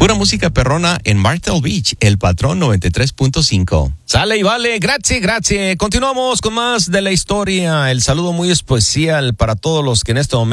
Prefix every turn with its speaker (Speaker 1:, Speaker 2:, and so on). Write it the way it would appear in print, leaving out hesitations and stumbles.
Speaker 1: Pura música perrona en Myrtle Beach, El Patrón 93.5.
Speaker 2: Sale y vale, gracias. Continuamos con más de la historia. El saludo muy especial para todos los que en este momento